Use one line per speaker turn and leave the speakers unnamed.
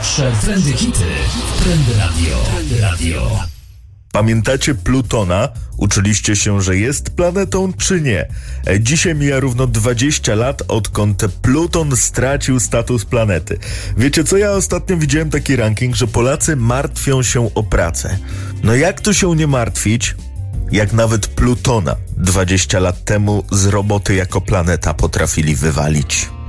Najnowsze trendy hity. Trendy Radio. Trendy Radio.
Pamiętacie Plutona? Uczyliście się, że jest planetą, czy nie? Dzisiaj mija równo 20 lat, odkąd Pluton stracił status planety. Wiecie co? Ja ostatnio widziałem taki ranking, że Polacy martwią się o pracę. No jak tu się nie martwić, jak nawet Plutona 20 lat temu z roboty jako planeta potrafili wywalić?